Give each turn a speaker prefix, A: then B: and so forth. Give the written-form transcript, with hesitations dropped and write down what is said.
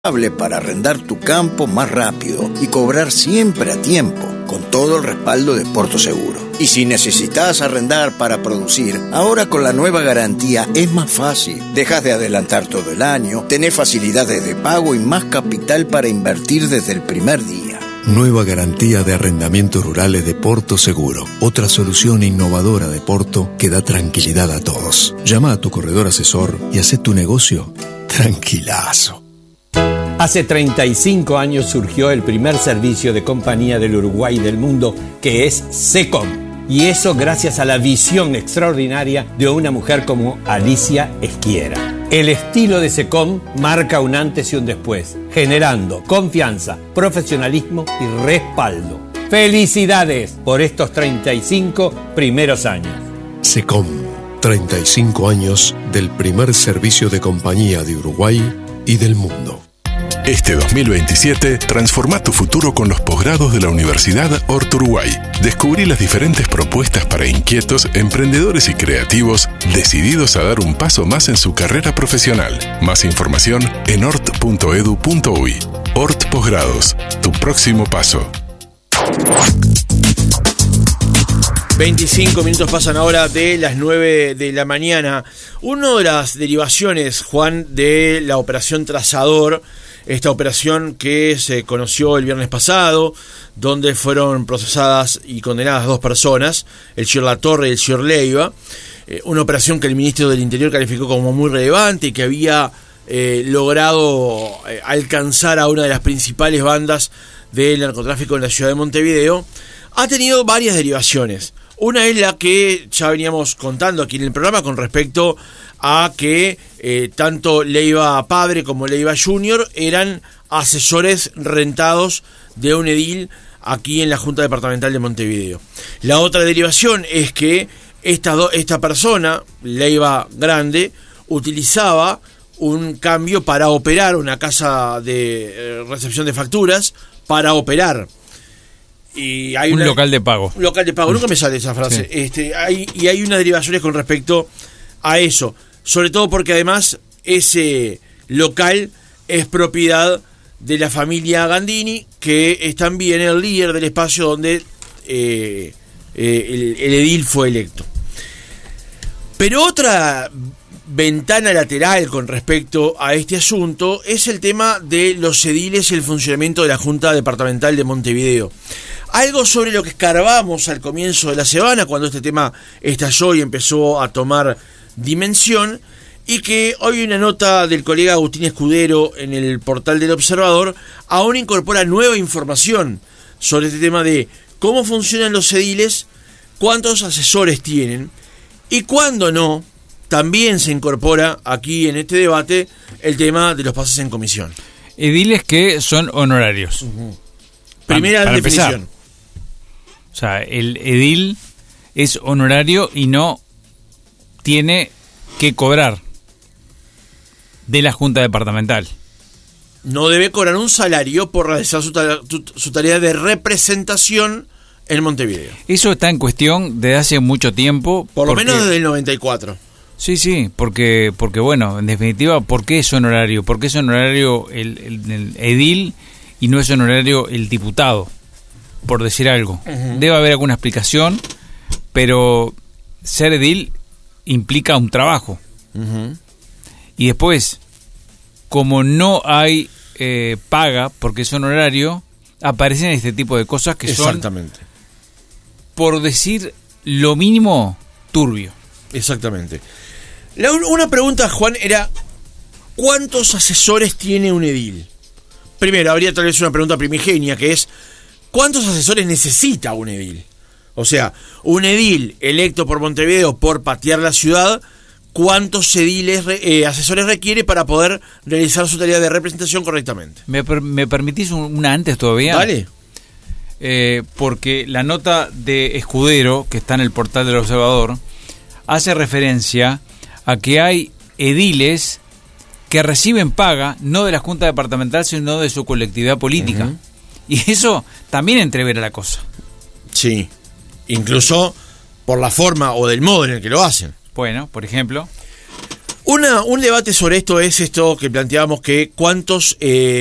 A: para arrendar tu campo más rápido y cobrar siempre a tiempo, con todo el respaldo de Porto Seguro. Y si necesitas arrendar para producir, ahora con la nueva garantía es más fácil. Dejas de adelantar todo el año, tenés facilidades de pago y más capital para invertir desde el primer día.
B: Nueva garantía de arrendamientos rurales de Porto Seguro. Otra solución innovadora de Porto que da tranquilidad a todos. Llama a tu corredor asesor y haz tu negocio tranquilazo.
C: Hace 35 años surgió el primer servicio de compañía del Uruguay y del mundo, que es SECOM. Y eso gracias a la visión extraordinaria de una mujer como Alicia Esquiera. El estilo de SECOM marca un antes y un después, generando confianza, profesionalismo y respaldo. ¡Felicidades por estos 35 primeros años!
B: SECOM, 35 años del primer servicio de compañía de Uruguay y del mundo.
D: Este 2027, transforma tu futuro con los posgrados de la Universidad Hort Uruguay. Descubrí las diferentes propuestas para inquietos, emprendedores y creativos decididos a dar un paso más en su carrera profesional. Más información en hort.edu.uy. Hort Posgrados, tu próximo paso.
E: 25 minutos pasan ahora de las 9 de la mañana. Una de las derivaciones, Juan, de la operación Trazador, esta operación que se conoció el viernes pasado, donde fueron procesadas y condenadas 2 personas, el señor Latorre y el señor Leiva, una operación que el ministro del Interior calificó como muy relevante y que había logrado alcanzar a una de las principales bandas del narcotráfico en la ciudad de Montevideo, ha tenido varias derivaciones. Una es la que ya veníamos contando aquí en el programa con respecto a que tanto Leiva Padre como Leiva Junior eran asesores rentados de un edil aquí en la Junta Departamental de Montevideo. La otra derivación es que esta persona, Leiva Grande, utilizaba un cambio para operar, una casa de recepción de facturas para operar. Y hay
F: un local de pago.
E: Un local de pago, nunca me sale esa frase. Sí. Hay unas derivaciones con respecto a eso. Sobre todo porque además ese local es propiedad de la familia Gandini, que es también el líder del espacio donde el edil fue electo. Pero otra ventana lateral con respecto a este asunto es el tema de los ediles y el funcionamiento de la Junta Departamental de Montevideo. Algo sobre lo que escarbamos al comienzo de la semana, cuando este tema estalló y empezó a tomar dimensión, y que hoy una nota del colega Agustín Escudero en el portal del Observador aún incorpora nueva información sobre este tema de cómo funcionan los ediles, cuántos asesores tienen y cuándo no. También se incorpora aquí en este debate el tema de los pases en comisión.
F: Ediles que son honorarios.
E: Primera definición.
F: Empezar. O sea, el edil es honorario y no tiene que cobrar de la Junta Departamental.
E: No debe cobrar un salario por realizar su tarea de representación en Montevideo.
F: Eso está en cuestión desde hace mucho tiempo.
E: Por lo menos desde el 94.
F: Sí, porque bueno, en definitiva, ¿por qué es honorario? ¿Por qué es honorario el edil y no es honorario el diputado? Por decir algo. Uh-huh. Debe haber alguna explicación, pero ser edil implica un trabajo. Uh-huh. Y después, como no hay paga porque es honorario, aparecen este tipo de cosas que son, por decir lo mínimo, turbio.
E: Exactamente. Una pregunta, Juan, era ¿cuántos asesores tiene un edil? Primero, habría tal vez una pregunta primigenia, que es ¿cuántos asesores necesita un edil? O sea, un edil electo por Montevideo por patear la ciudad, ¿cuántos asesores requiere para poder realizar su tarea de representación correctamente?
F: ¿Me permitís una antes todavía?
E: Dale.
F: Porque la nota de Escudero, que está en el portal del Observador, hace referencia a que hay ediles que reciben paga, no de la Junta Departamental, sino de su colectividad política. Uh-huh. Y eso también entrevera la cosa.
E: Sí, incluso por la forma o del modo en el que lo hacen.
F: Bueno, por ejemplo.
E: Un debate sobre esto es esto que planteábamos, que cuántos